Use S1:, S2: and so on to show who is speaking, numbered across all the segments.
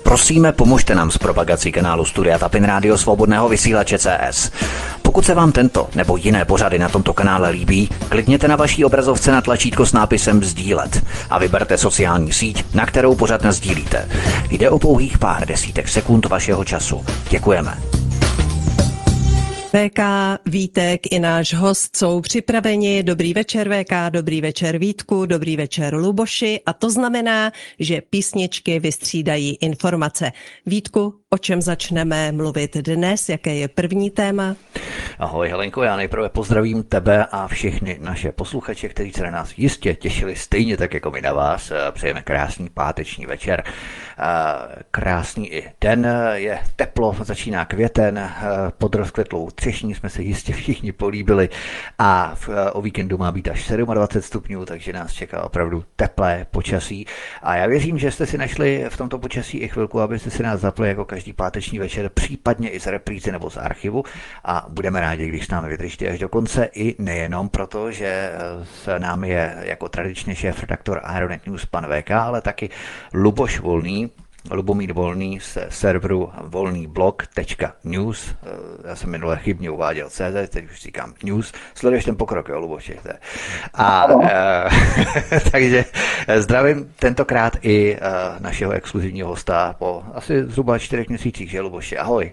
S1: Prosíme, pomožte nám s propagací kanálu Studia Tapin Rádio Svobodného vysílače CS. Pokud se vám tento nebo jiné pořady na tomto kanále líbí, klikněte na vaší obrazovce na tlačítko s nápisem sdílet a vyberte sociální síť, na kterou pořad nasdílíte. Jde o pouhých pár desítek sekund vašeho času. Děkujeme.
S2: VK, Vítek i náš host jsou připraveni. Dobrý večer VK, dobrý večer Vítku, dobrý večer Luboši a to znamená, že písničky vystřídají informace. Vítku, o čem začneme mluvit dnes? Jaké je první téma?
S1: Ahoj Helenko, já nejprve pozdravím tebe a všechny naše posluchače, kteří se na nás jistě těšili stejně tak jako my na vás. Přejeme krásný páteční večer. Krásný i den, je teplo, začíná květen, pod rozkvetlou třešní jsme se jistě všichni políbili a o víkendu má být až 27 stupňů, takže nás čeká opravdu teplé počasí. A já věřím, že jste si našli v tomto počasí i chvilku, abyste si nás zapli jako každý páteční večer, případně i z reprízy nebo z archivu a budeme rádi, když s námi vydržíte až do konce i nejenom proto, že s námi je jako tradičně šéf-redaktor Ironet News pan VK, ale taky Luboš Volný, Lubomír Volný z serveru volnýblog.news. Já jsem minule chybně uváděl CZ, teď už říkám news. Sleduješ ten pokrok, jo, Luboši? Takže zdravím tentokrát i našeho exkluzivního hosta po asi zhruba 4 měsících, že Luboši? Ahoj.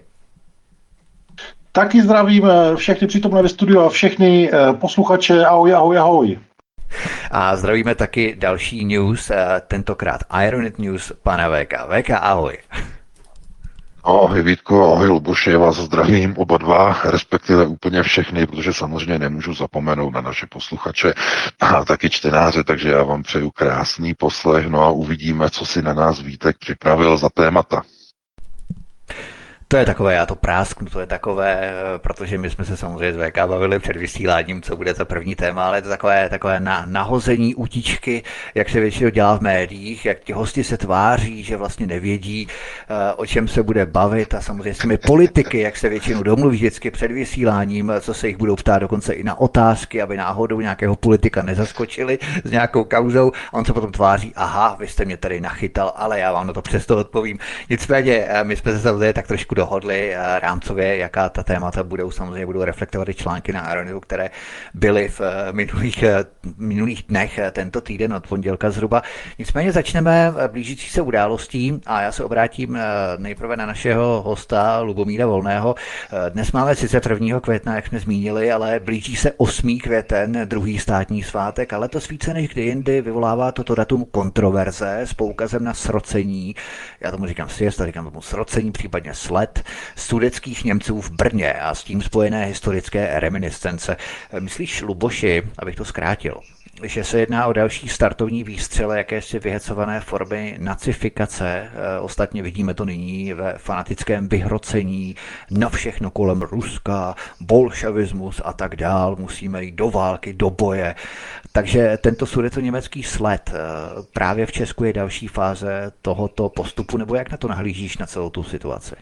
S3: Taky zdravím všechny přítomné ve studiu a všechny posluchače. Ahoj, ahoj, ahoj.
S1: A zdravíme taky další news, tentokrát Ironet News, pana VK. VK, ahoj.
S4: Ahoj Vítko, ahoj Luboši, já vás zdravím oba dva, respektive úplně všechny, protože samozřejmě nemůžu zapomenout na naše posluchače a taky čtenáře, takže já vám přeju krásný poslech, no a uvidíme, co si na nás Vítek připravil za témata.
S1: To je takové, já to prásknu, to je takové, protože my jsme se samozřejmě s VK bavili před vysíláním, co bude to první téma, ale je to takové nahození utičky, jak se většinou dělá v médiích, jak ti hosti se tváří, že vlastně nevědí, o čem se bude bavit a samozřejmě s těmi politiky, jak se většinou domluví vždycky před vysíláním, co se jich budou ptát dokonce i na otázky, aby náhodou nějakého politika nezaskočili s nějakou kauzou a on se potom tváří, aha, vy jste mě tady nachytal, ale já vám na to přesto odpovím. Nicméně, my jsme se samozřejmě tak trošku dohodli rámcově, jaká ta témata budou. Samozřejmě budou reflektovat i články na Ironitu, které byly v minulých dnech tento týden od pondělka zhruba. Nicméně začneme blížící se událostí a já se obrátím nejprve na našeho hosta Lubomíra Volného. Dnes máme sice 1. května, jak jsme zmínili, ale blíží se 8. květen, druhý státní svátek, ale letos více než kdy jindy vyvolává toto datum kontroverze s poukazem na srocení. Já tomu říkám siesta, říkám tomu srocení, případně sled sudetských Němců v Brně a s tím spojené historické reminiscence. Myslíš, Luboši, abych to zkrátil, že se jedná o další startovní výstřel jakési vyhecované formy nacifikace? Ostatně vidíme to nyní ve fanatickém vyhrocení na všechno kolem Ruska, bolševismus a tak dál. Musíme jít do války, do boje. Takže tento sudetoněmecký sled právě v Česku je další fáze tohoto postupu, nebo jak na to nahlížíš, na celou tu situaci?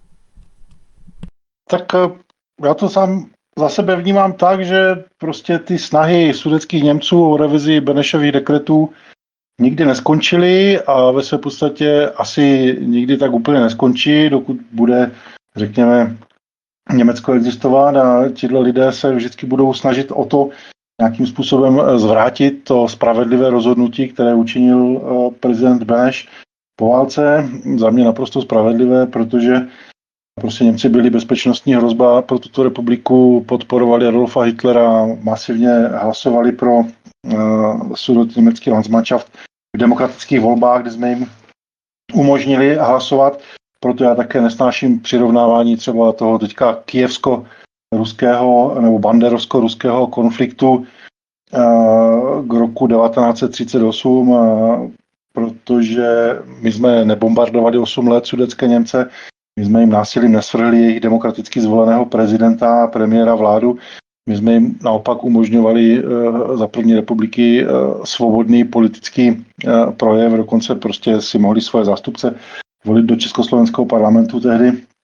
S3: Tak já to sám za sebe vnímám tak, že prostě ty snahy sudetských Němců o revizi Benešových dekretů nikdy neskončily a ve své podstatě asi nikdy tak úplně neskončí, dokud bude, řekněme, Německo existovat a tihle lidé se vždycky budou snažit o to nějakým způsobem zvrátit to spravedlivé rozhodnutí, které učinil prezident Beneš po válce. Za mě naprosto spravedlivé, protože prostě Němci byli bezpečnostní hrozba pro tuto republiku, podporovali Adolfa Hitlera, masivně hlasovali pro sudetoněmecký Landsmannschaft v demokratických volbách, kde jsme jim umožnili hlasovat. Proto já také nesnáším přirovnávání třeba toho teďka kijevsko-ruského nebo banderovsko-ruského konfliktu k roku 1938, protože my jsme nebombardovali 8 let sudetské Němce, my jsme jim násilím nesvrhli jejich demokraticky zvoleného prezidenta, premiéra, vládu. My jsme jim naopak umožňovali za první republiky svobodný politický projev, dokonce prostě si mohli svoje zástupce volit do československého parlamentu tehdy.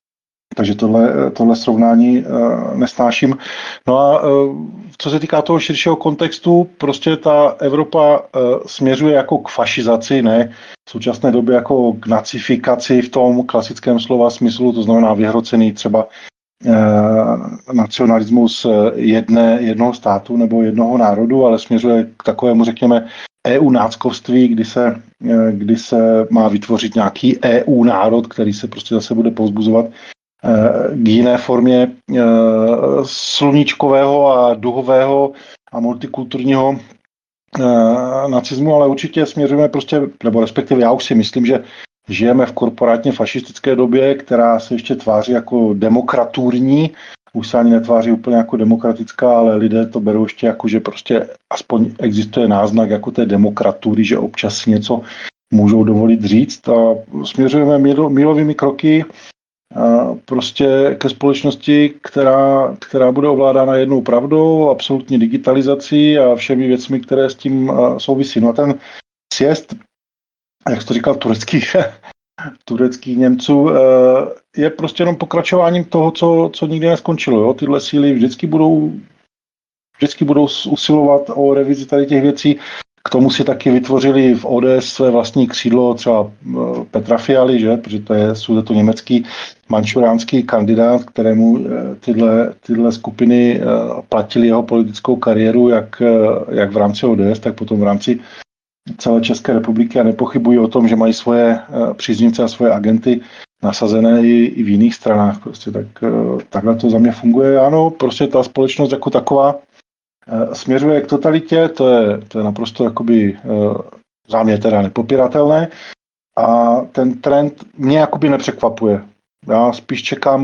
S3: Takže tohle srovnání nesnáším. No a co se týká toho širšího kontextu, prostě ta Evropa směřuje jako k fašizaci, ne v současné době jako k nacifikaci v tom klasickém slova smyslu, to znamená vyhrocený třeba nacionalismus jednoho státu nebo jednoho národu, ale směřuje k takovému, řekněme, EU náckovství, kdy se má vytvořit nějaký EU národ, který se prostě zase bude povzbuzovat k jiné formě sluníčkového a duhového a multikulturního nacismu, ale určitě směřujeme prostě, nebo respektive já už si myslím, že žijeme v korporátně fašistické době, která se ještě tváří jako demokraturní, už se ani netváří úplně jako demokratická, ale lidé to berou ještě jako, že prostě aspoň existuje náznak jako té demokratury, že občas si něco můžou dovolit říct a směřujeme mílovými kroky prostě ke společnosti, která bude ovládána jednou pravdou, absolutní digitalizací a všemi věcmi, které s tím souvisí. No a ten sjezd, jak jsi to říkal, tureckých Němců, je prostě jenom pokračováním toho, co nikdy neskončilo. Jo? Tyhle síly vždycky budou usilovat o revizi tady těch věcí. K tomu si taky vytvořili v ODS své vlastní křídlo třeba Petra Fialy, že? Protože to je sudetoněmecký mančuránský kandidát, kterému tyhle skupiny platili jeho politickou kariéru, jak v rámci ODS, tak potom v rámci celé České republiky a nepochybují o tom, že mají svoje příznivce a svoje agenty nasazené i v jiných stranách. Prostě takhle to za mě funguje. Ano, prostě ta společnost jako taková směřuje k totalitě, to je naprosto jakoby za mě teda nepopiratelné a ten trend mě jakoby nepřekvapuje. Já spíš čekám,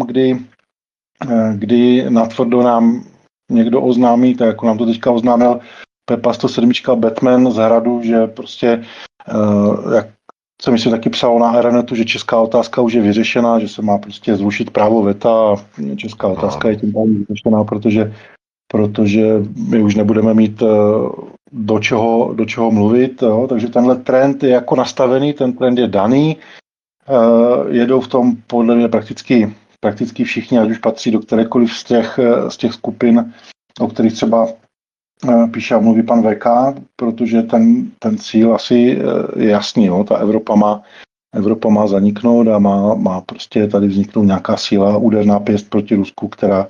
S3: kdy natvrdo nám někdo oznámí, tak jako nám to teďka oznámil Pepa 107 Batman z Hradu, že prostě, jak se mi taky psalo na Aeronetu, že česká otázka už je vyřešená, že se má prostě zrušit právo veta a česká otázka je tím pádem vyřešená, protože my už nebudeme mít do čeho mluvit. Jo? Takže tenhle trend je jako nastavený, ten trend je daný. Jedou v tom podle mě prakticky všichni, ať už patří do kterékoliv z těch skupin, o kterých třeba píše a mluví pan VK, protože ten cíl asi je jasný. Jo? Ta Evropa má zaniknout a má prostě tady vzniknout nějaká síla, úderná pěst proti Rusku, která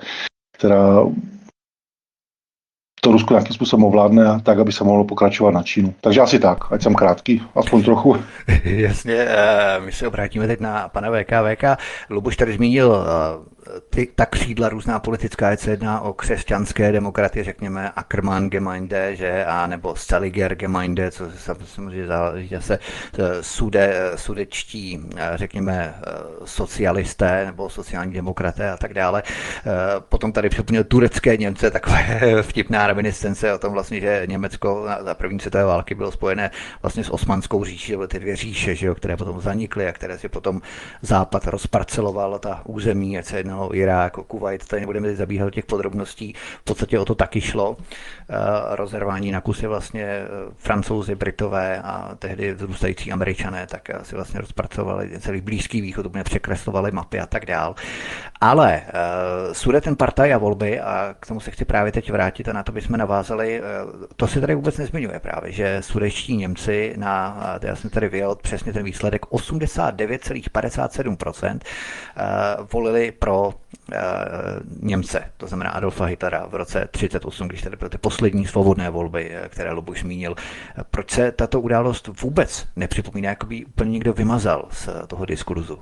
S3: to Rusko nějakým způsobem ovládne tak, aby se mohlo pokračovat na Čínu. Takže asi tak, ať jsem krátký, aspoň trochu.
S1: Jasně, my se obrátíme teď na pana VK. Luboš tady zmínil ta křídla různá politická, ať se jedná o křesťanské demokraty, řekněme Ackermann Gemeinde, že, a nebo Saliger Gemeinde, co se samozřejmě záleží zase sudečtí, řekněme, socialisté nebo sociální demokraté a tak dále. Potom tady připomněl turecké Němce, takové vtipná reminiscence o tom vlastně, že Německo za první světové války bylo spojené vlastně s Osmanskou říší, že byly ty dvě říše, že jo, které potom zanikly a které si potom Západ rozparceloval ta území, ať se jednalo Irák, Kuvajt, tady nebudeme teď zabíhat do těch podrobností, v podstatě o to taky šlo. Rozervání na kusy vlastně Francouzi, Britové a tehdy vzrůstající Američané, tak si vlastně rozpracovali celý Blízký východ, úplně překreslovali mapy a tak dál. Ale Sudetenpartaj a volby, a k tomu se chci právě teď vrátit a na to bychom navázali, to se tady vůbec nezmiňuje právě, že sudečtí Němci já jsem tady vyjel přesně ten výsledek, 89,57% volili pro Němce, to znamená Adolfa Hitlera v roce 1938, když tady byly ty poslední svobodné volby, které Luboš zmínil. Proč se tato událost vůbec nepřipomíná, jako by úplně někdo vymazal z toho diskurzu?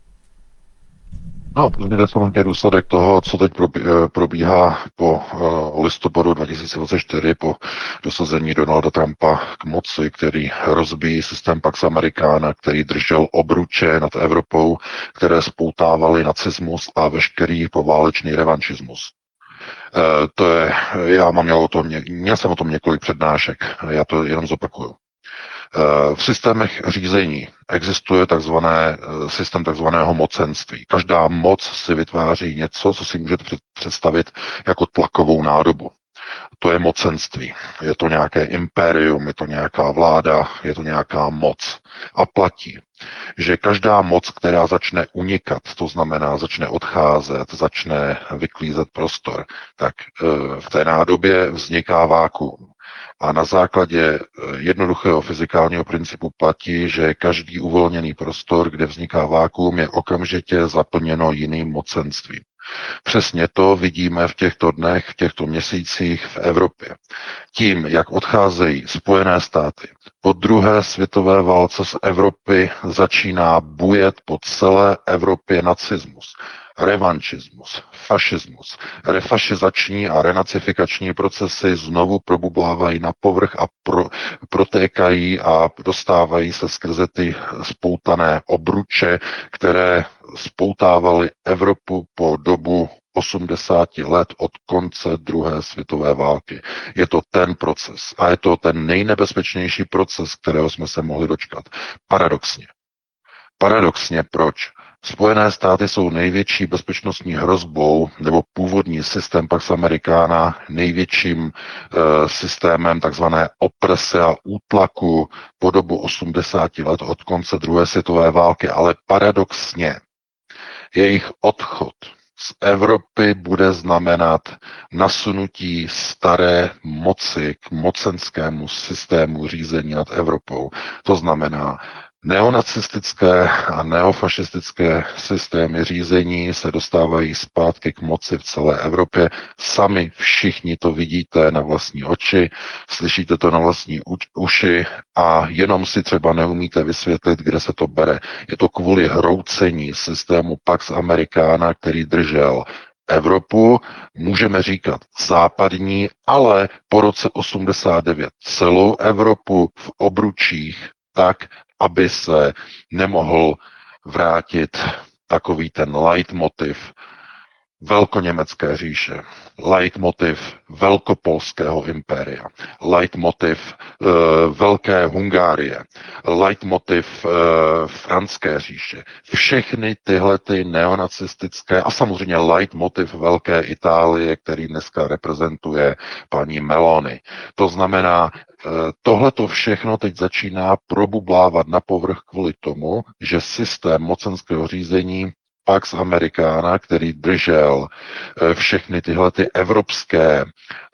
S4: No, to je samozřejmě důsledek toho, co teď probíhá po listopadu 2024, po dosazení Donalda Trumpa k moci, který rozbíjí systém Pax Americana, který držel obruče nad Evropou, které spoutávali nacismus a veškerý poválečný revanšismus. Měl jsem o tom několik přednášek, já to jenom zopakuju. V systémech řízení existuje systém takzvaného mocenství. Každá moc si vytváří něco, co si můžete představit jako tlakovou nádobu. to je mocenství. Je to nějaké impérium, je to nějaká vláda, je to nějaká moc. A platí, že každá moc, která začne unikat, to znamená začne odcházet, začne vyklízet prostor, tak v té nádobě vzniká vákuum. A na základě jednoduchého fyzikálního principu platí, že každý uvolněný prostor, kde vzniká vákuum, je okamžitě zaplněno jiným mocenstvím. Přesně to vidíme v těchto dnech, v těchto měsících v Evropě. Tím, jak odcházejí Spojené státy, po druhé světové válce z Evropy začíná bujet po celé Evropě nacismus, revanšismus, fašismus. Refašizační a renacifikační procesy znovu probublávají na povrch a protékají a dostávají se skrze ty spoutané obruče, které spoutávaly Evropu po dobu 80 let od konce druhé světové války. Je to ten proces a je to ten nejnebezpečnější proces, kterého jsme se mohli dočkat. Paradoxně. Paradoxně proč? Spojené státy jsou největší bezpečnostní hrozbou, nebo původní systém Pax Americana největším systémem takzvané oprese a útlaku po dobu 80 let od konce druhé světové války, ale paradoxně jejich odchod z Evropy bude znamenat nasunutí staré moci k mocenskému systému řízení nad Evropou. To znamená, neonacistické a neofašistické systémy řízení se dostávají zpátky k moci v celé Evropě. Sami všichni to vidíte na vlastní oči, slyšíte to na vlastní uši a jenom si třeba neumíte vysvětlit, kde se to bere. Je to kvůli hroucení systému Pax Americana, který držel Evropu, můžeme říkat západní, ale po roce 89 celou Evropu v obručích tak, aby se nemohl vrátit takový ten leitmotiv velkoněmecké říše, leitmotiv velkopolského impéria, leitmotiv Velké Hungárie, leitmotiv franské říše. Všechny tyhle ty neonacistické a samozřejmě leitmotiv Velké Itálie, který dneska reprezentuje paní Meloni. To znamená, tohleto všechno teď začíná probublávat na povrch kvůli tomu, že systém mocenského řízení Pax Americana, který držel všechny tyhle ty evropské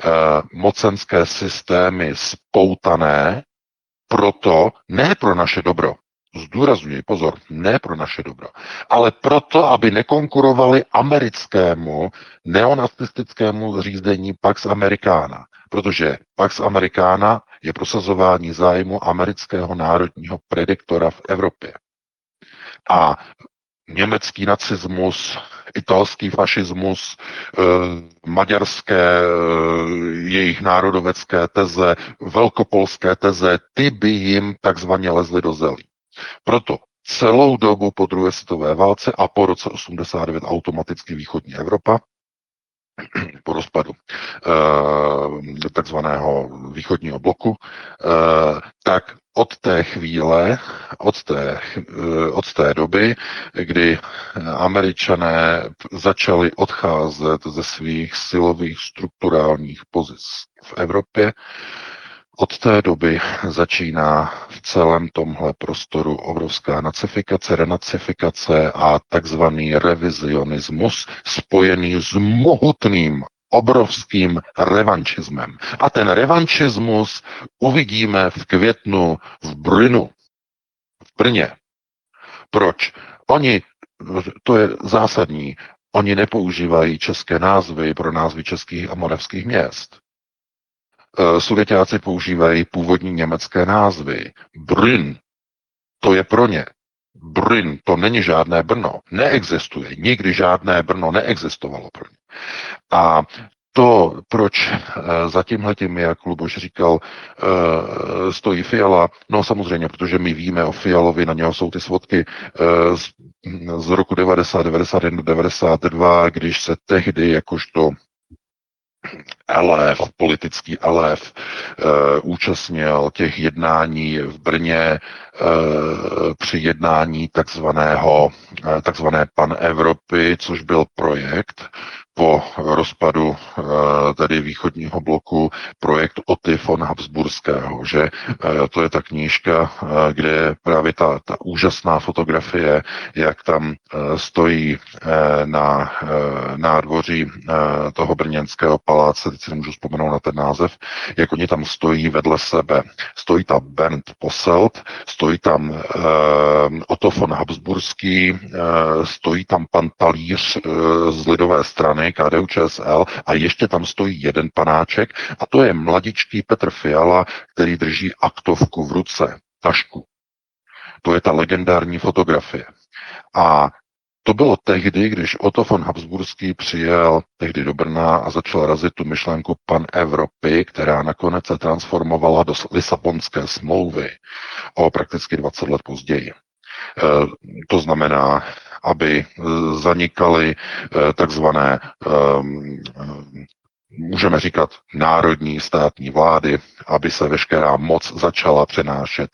S4: mocenské systémy spoutané, proto ne pro naše dobro, zdůrazňuji, pozor, ne pro naše dobro, ale proto, aby nekonkurovali americkému neonacistickému řízení Pax Americana, protože Pax Americana je prosazování zájmu amerického národního prediktora v Evropě. A německý nacismus, italský fašismus, maďarské jejich národovecké teze, velkopolské teze, ty by jim takzvaně lezly do zelí. Proto celou dobu po druhé světové válce a po roce 89 automaticky východní Evropa, po rozpadu takzvaného východního bloku, tak od té chvíle, od té doby, kdy Američané začali odcházet ze svých silových strukturálních pozic v Evropě, od té doby začíná v celém tomhle prostoru obrovská nacifikace, renacifikace a takzvaný revizionismus spojený s mohutným obrovským revanšismem. A ten revanšismus uvidíme v květnu v Brně. Proč? To je zásadní, oni nepoužívají české názvy pro názvy českých a moravských měst. Sudeťáci používají původní německé názvy. Brünn, to je pro ně. Brünn, to není žádné Brno. Neexistuje. Nikdy žádné Brno neexistovalo pro ně. A to, proč za tímhletím, jak Luboš říkal, stojí Fiala, no samozřejmě, protože my víme o Fialovi, na něho jsou ty svodky z roku 90, 91, 92, když se tehdy jakožto politický elév účastnil těch jednání v Brně při jednání takzvané Pan-Evropy, což byl projekt po rozpadu tedy východního bloku, projekt Otty von Habsburského, že to je ta knížka, kde je právě ta úžasná fotografie, jak tam stojí na nádvoří toho brněnského paláce, teď si nemůžu vzpomenout na ten název, jak oni tam stojí vedle sebe. Stojí tam Bernd Posselt, stojí tam Otto von Habsburský, stojí tam pan Talíř z lidové strany KDU-ČSL a ještě tam stojí jeden panáček a to je mladičký Petr Fiala, který drží aktovku v ruce, tašku. To je ta legendární fotografie. A to bylo tehdy, když Otto von Habsburský přijel tehdy do Brna a začal razit tu myšlenku Pan-Evropy, která nakonec se transformovala do Lisabonské smlouvy o prakticky 20 let později. To znamená, aby zanikaly takzvané, můžeme říkat, národní státní vlády, aby se veškerá moc začala přenášet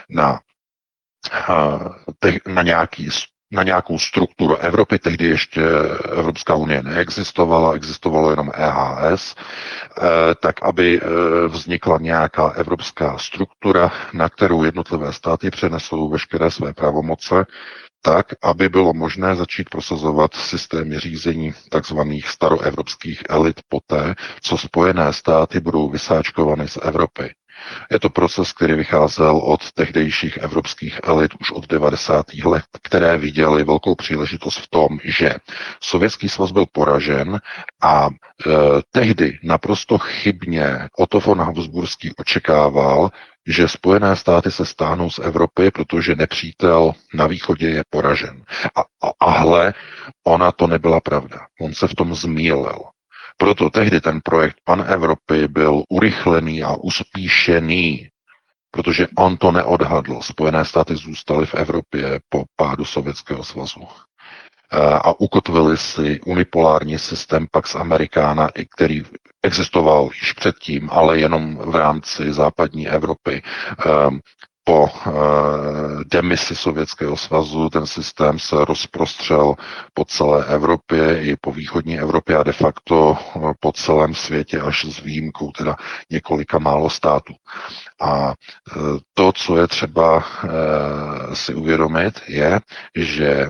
S4: na nějakou strukturu Evropy. Tehdy ještě Evropská unie neexistovala, existovalo jenom EHS, tak aby vznikla nějaká evropská struktura, na kterou jednotlivé státy přenesou veškeré své pravomoce, tak, aby bylo možné začít prosazovat systémy řízení takzvaných staroevropských elit poté, co Spojené státy budou vysáčkovány z Evropy. Je to proces, který vycházel od tehdejších evropských elit už od 90. let, které viděly velkou příležitost v tom, že Sovětský svaz byl poražen a tehdy naprosto chybně Otto von Habsburský očekával, že Spojené státy se stáhnou z Evropy, protože nepřítel na východě je poražen. A hle, ona to nebyla pravda. On se v tom zmýlil. Proto tehdy ten projekt Pan-Evropy byl urychlený a uspíšený, protože on to neodhadl. Spojené státy zůstaly v Evropě po pádu Sovětského svazu a ukotvili si unipolární systém Pax Americana, který existoval již předtím, ale jenom v rámci západní Evropy. Po demisi Sovětského svazu ten systém se rozprostřel po celé Evropě i po východní Evropě a de facto po celém světě až s výjimkou teda několika málo států. A to, co je třeba si uvědomit, je, že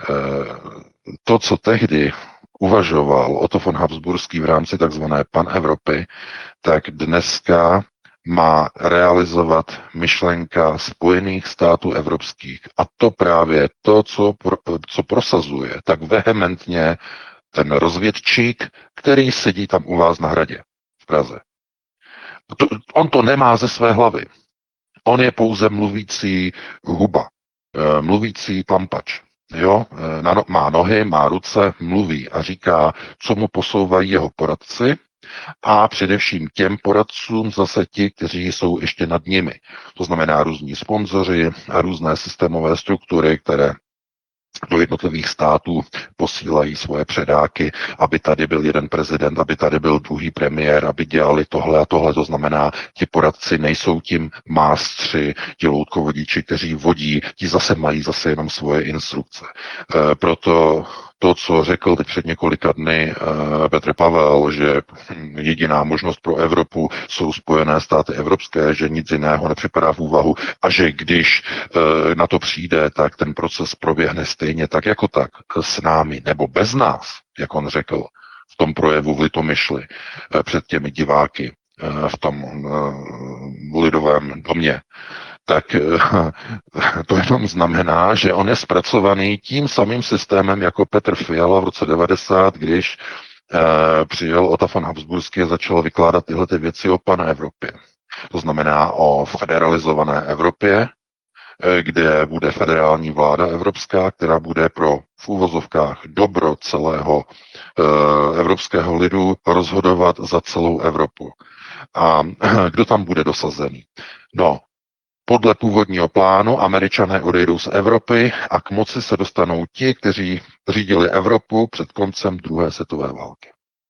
S4: to, co tehdy uvažoval Otto von Habsburský v rámci takzvané Pan-Evropy, tak dneska má realizovat myšlenka Spojených států evropských. A to právě to, co prosazuje tak vehementně ten rozvědčík, který sedí tam u vás na hradě v Praze. On to nemá ze své hlavy. On je pouze mluvící huba, mluvící klampač. Jo? Má nohy, má ruce, mluví a říká, co mu posouvají jeho poradci, a především těm poradcům zase ti, kteří jsou ještě nad nimi. To znamená různí sponzoři a různé systémové struktury, které do jednotlivých států posílají svoje předáky, aby tady byl jeden prezident, aby tady byl druhý premiér, aby dělali tohle a tohle. To znamená, ti poradci nejsou tím mástři, ti loutkovodiči, kteří vodí, ti zase mají zase jenom svoje instrukce. Proto to, co řekl teď před několika dny Petr Pavel, že jediná možnost pro Evropu jsou Spojené státy evropské, že nic jiného nepřipadá v úvahu a že když na to přijde, tak ten proces proběhne stejně tak jako tak s námi nebo bez nás, jak on řekl v tom projevu v Litomyšli před těmi diváky v tom lidovém domě, tak to jenom znamená, že on je zpracovaný tím samým systémem jako Petr Fiala v roce 90, když přijel Otto von Habsburský a začal vykládat tyhle ty věci o Pan-Evropě. To znamená o federalizované Evropě, kde bude federální vláda evropská, která bude pro v úvozovkách dobro celého evropského lidu rozhodovat za celou Evropu. A kdo tam bude dosazený? No, podle původního plánu Američané odejdou z Evropy a k moci se dostanou ti, kteří řídili Evropu před koncem druhé světové války.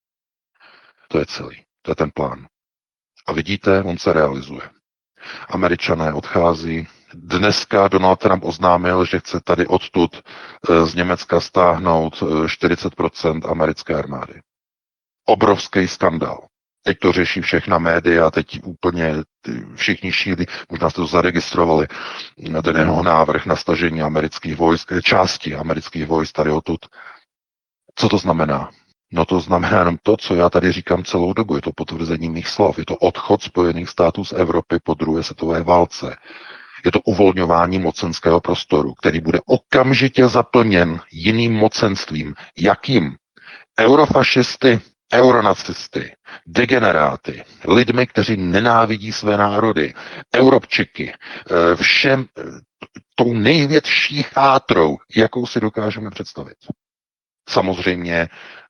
S4: To je celý. To je ten plán. A vidíte, on se realizuje. Američané odchází Dneska Donald Trump oznámil, že chce tady odtud z Německa stáhnout 40% americké armády. Obrovský skandál. Teď to řeší všechna média, teď úplně všichni šíří, možná jste to zaregistrovali, ten jeho návrh na stažení amerických vojsk, části amerických vojsk tady odtud. Co to znamená? No to znamená jenom to, co já tady říkám celou dobu. Je to potvrzení mých slov. Je to odchod Spojených států z Evropy po druhé světové válce. Je to uvolňování mocenského prostoru, který bude okamžitě zaplněn jiným mocenstvím. Jakým? Eurofašisty, euronacisty, degeneráty, lidmi, kteří nenávidí své národy, Europčiky, všem tou největší chátrou, jakou si dokážeme představit. Samozřejmě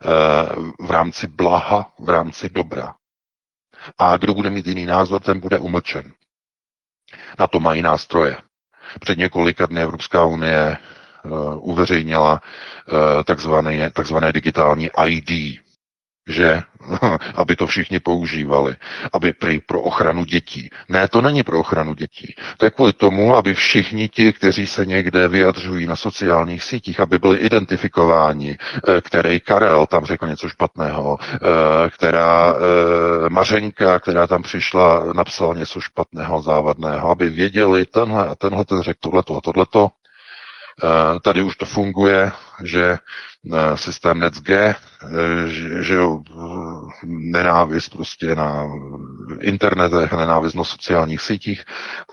S4: v rámci blaha, v rámci dobra. A kdo bude mít jiný názor, ten bude umlčen. Na to mají nástroje. Před několika dny Evropská unie uveřejnila takzvané digitální ID, že aby to všichni používali, aby pro ochranu dětí. Ne, to není pro ochranu dětí. To je kvůli tomu, aby všichni ti, kteří se někde vyjadřují na sociálních sítích, aby byli identifikováni, který Karel tam řekl něco špatného, která Mařenka, která tam přišla, napsala něco špatného, závadného, aby věděli, tenhle a tenhle ten řekl tohleto a tohleto. Tady už to funguje, že systém NetzG, že nenávist prostě na internetech, nenávist na sociálních sítích.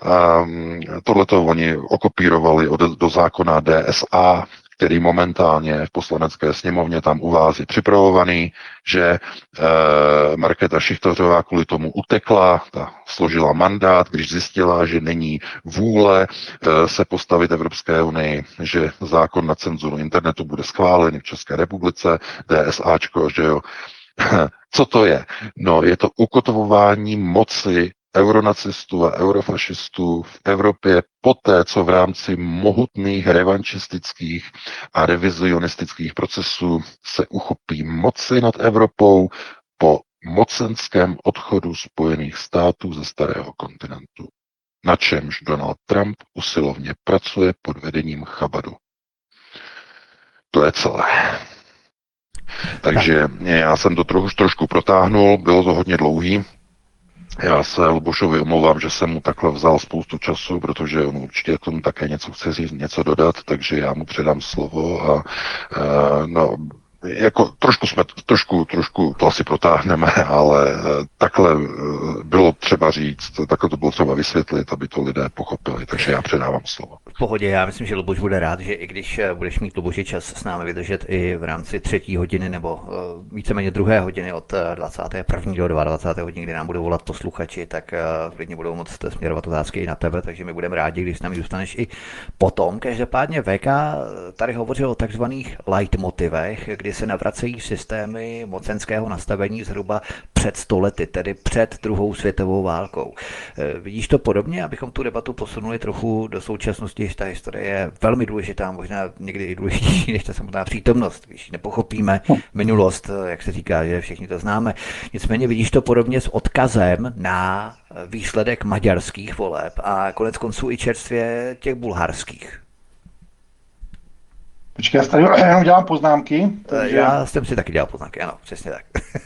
S4: Tohleto oni okopírovali do zákona DSA, který momentálně v poslanecké sněmovně tam u vás je připravovaný, že Markéta Šichtařová kvůli tomu utekla, ta složila mandát, když zjistila, že není vůle se postavit Evropské unii, že zákon na cenzuru internetu bude schválen v České republice, DSAčko, že jo. Co to je? No, je to ukotvování moci euronacistů a eurofašistů v Evropě poté, co v rámci mohutných revanšistických a revizionistických procesů se uchopí moci nad Evropou po mocenském odchodu Spojených států ze starého kontinentu. Na čemž Donald Trump usilovně pracuje pod vedením Chabadu. To je celé. Takže já jsem to trošku protáhnul, bylo to hodně dlouhý. Já se Lubošovi omlouvám, že jsem mu takhle vzal spoustu času, protože on určitě k tomu také něco chce říct, něco dodat, takže já mu předám slovo a no, jako trošku to asi protáhneme, ale takhle bylo třeba říct, takhle to bylo třeba vysvětlit, aby to lidé pochopili, takže já předávám slovo.
S1: V pohodě, já myslím, že Luboš bude rád, že i když budeš mít, Luboši, čas s námi vydržet i v rámci 3. hodiny nebo víceméně 2. hodiny od 21. do 22. hodiny, kdy nám budou volat posluchači, tak klidně budou moct směrovat otázky i na tebe, takže my budeme rádi, když s námi zůstaneš i potom. Každopádně VK tady hovořil o takzvaných leitmotivech, kdy se navracejí systémy mocenského nastavení zhruba před 100 lety, tedy před druhou světovou válkou. Vidíš to podobně, abychom tu debatu posunuli trochu do současnosti? Ta historie je velmi důležitá, možná někdy i důležitější než ta samotná přítomnost. Když nepochopíme minulost, jak se říká, že všichni to známe. Nicméně vidíš to podobně s odkazem na výsledek maďarských voleb a konec konců i čerstvě těch bulharských.
S3: Počkej, já tady jenom dělám poznámky.
S1: Takže... Já jsem si taky dělal poznámky, ano, přesně tak.